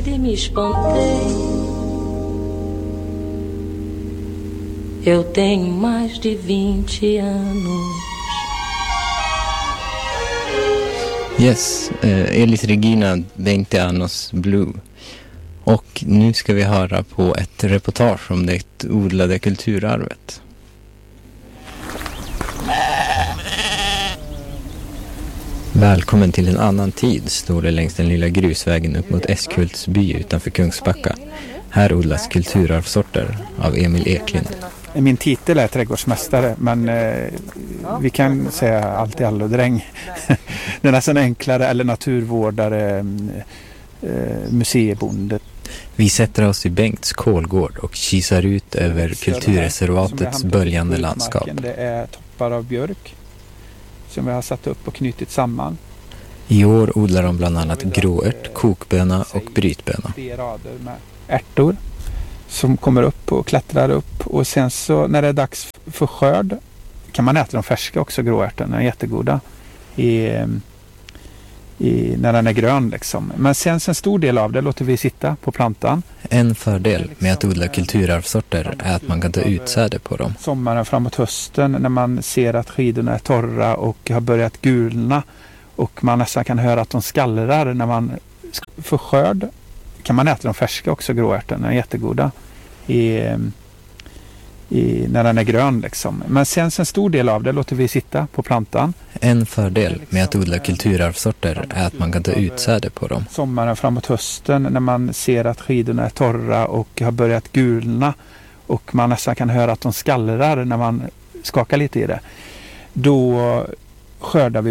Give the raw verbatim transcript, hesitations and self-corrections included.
de me espantei. Eu tenho mais de vinte anos. Yes, eh, Elis Regina, veinte anos Blue. Och nu ska vi höra på ett reportage om det odlade kulturarvet. Välkommen till en annan tid, står det längs den lilla grusvägen upp mot Eskults by utanför Kungsbacka. Här odlas kulturarvsorter av Emil Eklind. Min titel är trädgårdsmästare, men eh, vi kan säga allt i allo dräng. Det är nästan enklare, eller naturvårdare, eh, museibonde. Vi sätter oss i Bengts kolgård och kisar ut över kulturreservatets böljande landskap. Det är toppar av björk som vi har satt upp och knutit samman. I år odlar de bland annat gråört, kokböna och brytböna. Det rader med ärtor som kommer upp och klättrar upp. Och sen så när det är dags för skörd kan man äta de färska också, gråärtorna. De är jättegoda i, i, när den är grön liksom. Men sen så en stor del av det låter vi sitta på plantan. En fördel med att odla kulturarvsorter är att man kan ta utsäde på dem. Sommaren framåt hösten när man ser att skidorna är torra och har börjat gulna och man nästan kan höra att de skallrar när man får skörd, kan man äta de färska också, gråärtorna. De är jättegoda i, i, när den är grön liksom. Men sen så en stor del av det låter vi sitta på plantan. En fördel med att odla kulturarvsorter är att man kan ta utsäde på dem. Sommaren framåt hösten när man ser att skidorna är torra och har börjat gulna och man nästan kan höra att de skallrar när man skakar lite i det. Då skördar vi